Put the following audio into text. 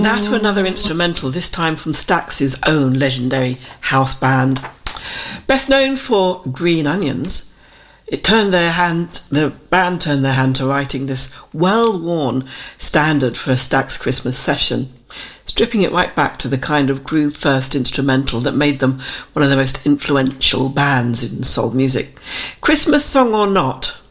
Now to another instrumental, this time from Stax's own legendary house band. Best known for Green Onions, the band turned their hand to writing this well-worn standard for a Stax Christmas session, stripping it right back to the kind of groove-first instrumental that made them one of the most influential bands in soul music. Christmas Song or Not,